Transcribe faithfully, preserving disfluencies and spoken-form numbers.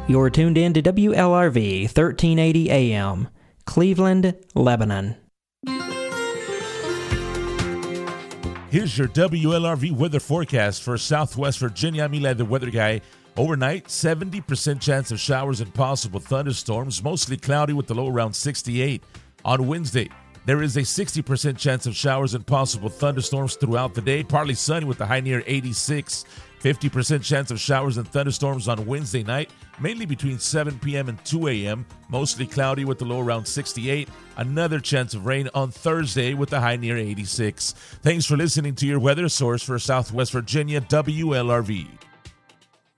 You're tuned in to W L R V thirteen eighty A M, Cleveland, Lebanon. Here's your W L R V weather forecast for Southwest Virginia. I'm Eli, the weather guy. Overnight, seventy percent chance of showers and possible thunderstorms, mostly cloudy with the low around sixty-eight. On Wednesday, there is a sixty percent chance of showers and possible thunderstorms throughout the day, partly sunny with the high near eighty-six. fifty percent chance of showers and thunderstorms on Wednesday night, mainly between seven p.m. and two a.m., mostly cloudy with the low around sixty-eight. Another chance of rain on Thursday with the high near eighty-six. Thanks for listening to your weather source for Southwest Virginia, W L R V.